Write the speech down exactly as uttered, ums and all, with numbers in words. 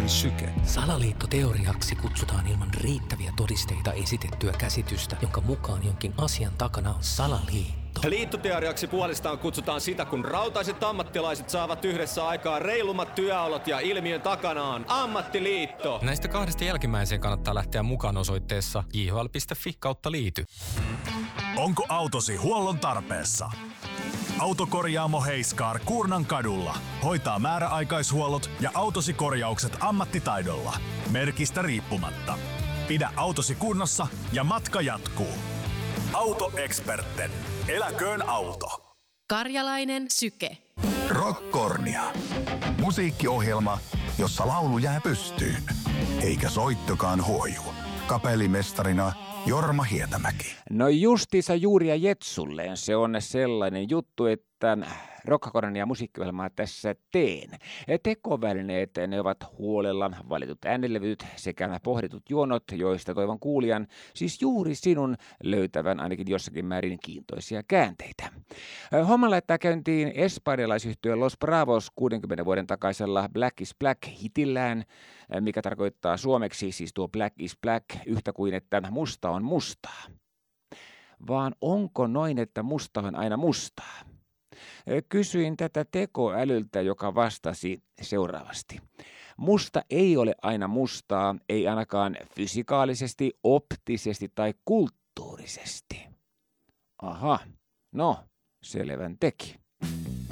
Rockkorni syke. Salaliittoteoriaksi kutsutaan ilman riittäviä todisteita esitettyä käsitystä, jonka mukaan jonkin asian takana on salaliitto. Liittoteoriaksi puolestaan kutsutaan sitä, kun rautaiset ammattilaiset saavat yhdessä aikaa reilummat työolot ja ilmiön takana on ammattiliitto. Näistä kahdesta jälkimmäiseen kannattaa lähteä mukaan osoitteessa j h l piste f i kautta liity. Onko autosi huollon tarpeessa? Autokorjaamo Heiskaar Kuurnan kadulla hoitaa määräaikaishuollot ja autosi korjaukset ammattitaidolla. Merkistä riippumatta. Pidä autosi kunnossa ja matka jatkuu. Autoeksperten. Eläköön auto. Karjalainen syke. Rockkornia. Musiikkiohjelma, jossa laulu jää pystyyn. Eikä soittokaan huoju. Kapellimestarina Jorma Hietämäki. No justiinsa juuri ja Jetsulleen se on sellainen juttu, että Rockkornia musiikkiohjelmaa tässä teen. Tekovälineet, ne ovat huolella valitut äänenlevyt sekä pohditut juonot, joista toivon kuulijan, siis juuri sinun, löytävän ainakin jossakin määrin kiintoisia käänteitä. Homma laittaa käyntiin espanjalaisyhtiö Los Bravos kuudenkymmenen vuoden takaisella Black is Black-hitillään, mikä tarkoittaa suomeksi siis tuo Black is Black yhtä kuin että musta on mustaa. Vaan onko noin, että musta on aina mustaa? Kysyin tätä tekoälyltä, joka vastasi seuraavasti. Musta ei ole aina mustaa, ei ainakaan fysikaalisesti, optisesti tai kulttuurisesti. Aha, no, selvän teki.